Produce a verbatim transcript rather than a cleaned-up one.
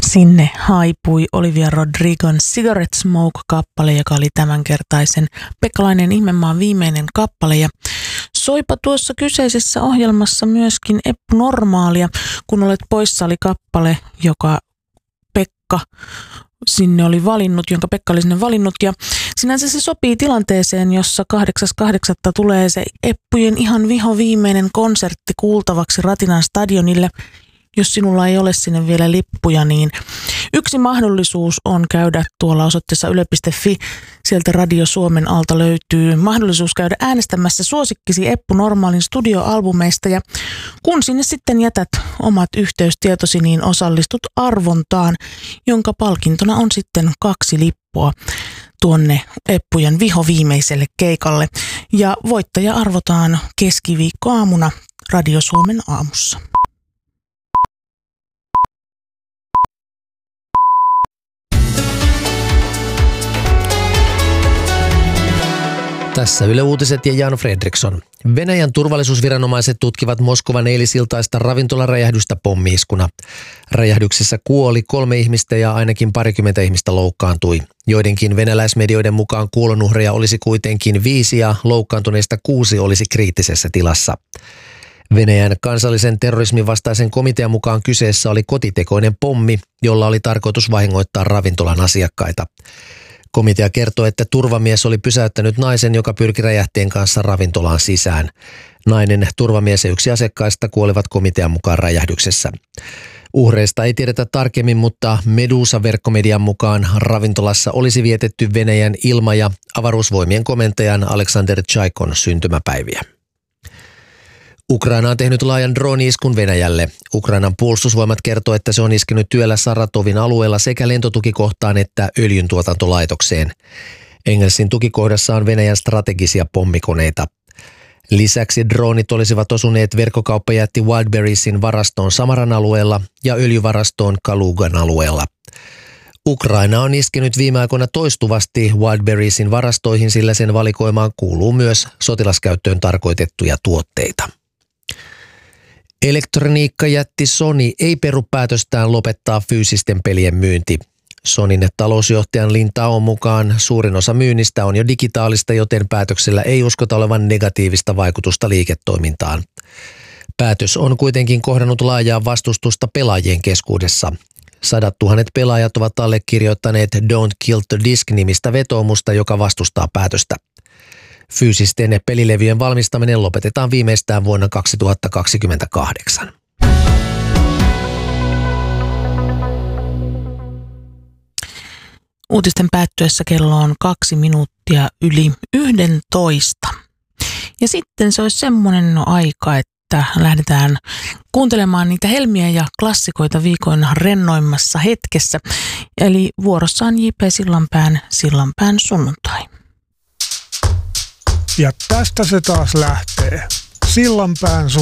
Sinne haipui Olivia Rodrigon Cigarette Smoke-kappale, joka oli tämänkertaisen Pekkalainen Ihmemaan viimeinen kappale. Ja soipa tuossa kyseisessä ohjelmassa myöskin Eppu Normaalia, kun olet poissa oli kappale, joka Pekka sinne oli valinnut, jonka Pekka oli sinne valinnut. Ja sinänsä se sopii tilanteeseen, jossa kahdeksas kahdeksatta tulee se Eppujen ihan viho viimeinen konsertti kuultavaksi Ratinan stadionille. Jos sinulla ei ole sinne vielä lippuja, niin yksi mahdollisuus on käydä tuolla osoitteessa yle piste fi. Sieltä Radio Suomen alta löytyy mahdollisuus käydä äänestämässä suosikkisi Eppu Normaalin studioalbumeista. Ja kun sinne sitten jätät omat yhteystietosi, niin osallistut arvontaan, jonka palkintona on sitten kaksi lippua tuonne Eppujen viho viimeiselle keikalle. Ja voittaja arvotaan keskiviikkoaamuna Radio Suomen aamussa. Tässä Yle Uutiset ja Jan Fredriksson. Venäjän turvallisuusviranomaiset tutkivat Moskovan eilisiltaista ravintolaräjähdystä pommi-iskuna. Räjähdyksessä kuoli kolme ihmistä ja ainakin parikymmentä ihmistä loukkaantui. Joidenkin venäläismedioiden mukaan kuolonuhreja olisi kuitenkin viisi ja loukkaantuneista kuusi olisi kriittisessä tilassa. Venäjän kansallisen terrorismin vastaisen komitean mukaan kyseessä oli kotitekoinen pommi, jolla oli tarkoitus vahingoittaa ravintolan asiakkaita. Komitea kertoo, että turvamies oli pysäyttänyt naisen, joka pyrki räjähteen kanssa ravintolaan sisään. Nainen, turvamies ja yksi asiakkaista kuolivat komitean mukaan räjähdyksessä. Uhreista ei tiedetä tarkemmin, mutta Medusa-verkkomedian mukaan ravintolassa olisi vietetty Venäjän ilma- ja avaruusvoimien komentajan Aleksander Tsaikon syntymäpäiviä. Ukraina on tehnyt laajan drone-iskun Venäjälle. Ukrainan puolustusvoimat kertoo, että se on iskenyt työllä Saratovin alueella sekä lentotukikohtaan että öljyntuotantolaitokseen. Engelsin tukikohdassa on Venäjän strategisia pommikoneita. Lisäksi droonit olisivat osuneet verkkokauppajätti Wildberriesin varastoon Samaran alueella ja öljyvarastoon Kalugan alueella. Ukraina on iskenyt viime aikoina toistuvasti Wildberriesin varastoihin, sillä sen valikoimaan kuuluu myös sotilaskäyttöön tarkoitettuja tuotteita. Elektroniikkajätti Sony ei peru päätöstään lopettaa fyysisten pelien myynti. Sonyn talousjohtajan Lin Taon mukaan suurin osa myynnistä on jo digitaalista, joten päätöksellä ei uskota olevan negatiivista vaikutusta liiketoimintaan. Päätös on kuitenkin kohdannut laajaa vastustusta pelaajien keskuudessa. Sadat tuhannet pelaajat ovat allekirjoittaneet Don't Kill the Disc-nimistä vetoomusta, joka vastustaa päätöstä. Fyysisten pelilevyjen valmistaminen lopetetaan viimeistään vuonna kaksituhattakaksikymmentäkahdeksan. Uutisten päättyessä kello on kaksi minuuttia yli yhdentoista. Ja sitten se olisi semmoinen aika, että lähdetään kuuntelemaan niitä helmiä ja klassikoita viikon rennoimmassa hetkessä. Eli vuorossa on J P Sillanpään Sillanpään sunnuntai. Ja tästä se taas lähtee. Sillanpään